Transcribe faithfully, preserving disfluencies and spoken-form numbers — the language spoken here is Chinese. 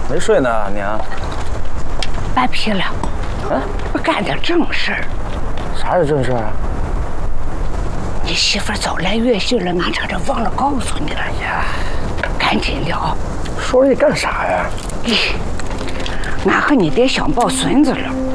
没睡呢，娘。 别皮了， 啊， 我干点正事儿。 啥是正事啊？ 你媳妇早来月信了，俺差点忘了告诉你了呀。赶紧聊。 说你干啥呀？ 咦，俺和你爹想抱孙子了。